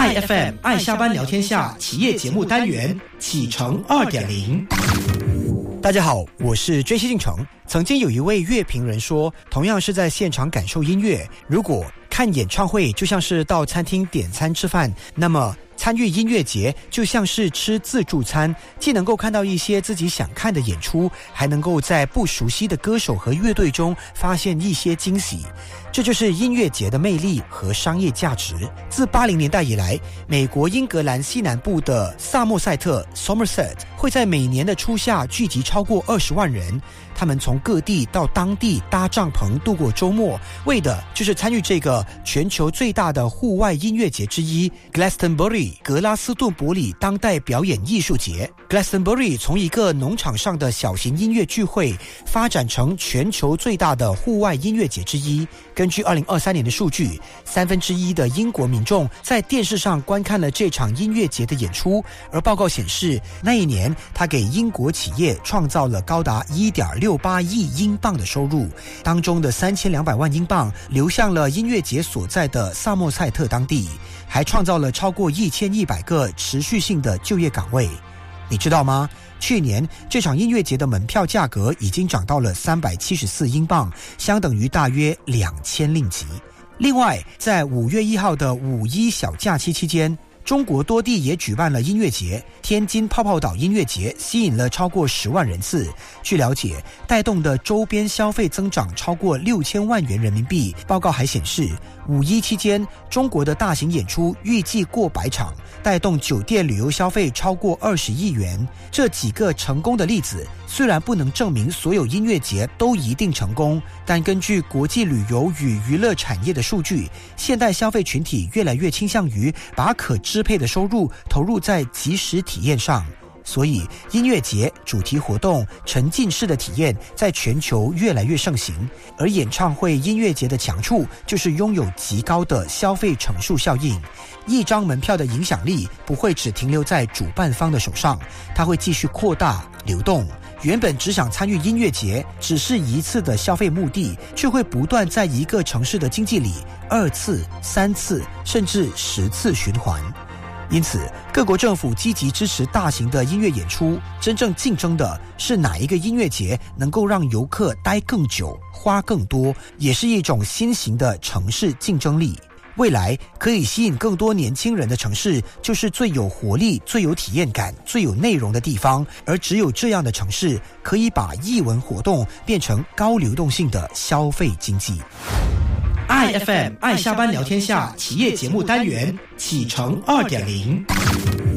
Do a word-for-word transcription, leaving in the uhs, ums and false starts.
I F M 爱下班聊天下企业节目单元启程 二点零。 大家好，我是追西进城。曾经有一位乐评人说，同样是在现场感受音乐，如果看演唱会就像是到餐厅点餐吃饭，那么参与音乐节就像是吃自助餐，既能够看到一些自己想看的演出，还能够在不熟悉的歌手和乐队中发现一些惊喜。这就是音乐节的魅力和商业价值。自八零年代以来，美国英格兰西南部的萨默塞特 Somerset 会在每年的初夏聚集超过二十万人，他们从各地到当地搭帐篷度过周末，为的就是参与这个全球最大的户外音乐节之一 Glastonbury 格拉斯顿伯里当代表演艺术节。 Glastonbury 从一个农场上的小型音乐聚会发展成全球最大的户外音乐节之一。根据二零二三年的数据，三分之一的英国民众在电视上观看了这场音乐节的演出，而报告显示，那一年它给英国企业创造了高达 一点六八亿英镑的收入，当中的三千两百万英镑流向了音乐节所在的萨默塞特当地，还创造了超过一千一百个持续性的就业岗位。你知道吗？去年这场音乐节的门票价格已经涨到了三百七十四英镑，相等于大约两千令吉。另外，在五月一号的五一小假期期间，中国多地也举办了音乐节，天津泡泡岛音乐节吸引了超过十万人次。据了解，带动的周边消费增长超过六千万元人民币。报告还显示，五一期间，中国的大型演出预计过百场，带动酒店旅游消费超过二十亿元。这几个成功的例子，虽然不能证明所有音乐节都一定成功，但根据国际旅游与娱乐产业的数据，现代消费群体越来越倾向于把可支配的收入投入在即时体验上。所以音乐节、主题活动、沉浸式的体验在全球越来越盛行，而演唱会音乐节的强处就是拥有极高的消费乘数效应。一张门票的影响力不会只停留在主办方的手上，它会继续扩大流动。原本只想参与音乐节只是一次的消费目的，却会不断在一个城市的经济里二次、三次甚至十次循环。因此，各国政府积极支持大型的音乐演出，真正竞争的是哪一个音乐节能够让游客待更久、花更多，也是一种新型的城市竞争力。未来可以吸引更多年轻人的城市，就是最有活力、最有体验感、最有内容的地方，而只有这样的城市，可以把艺文活动变成高流动性的消费经济。 I F M 爱下班聊天下企业节目单元启程 二点零。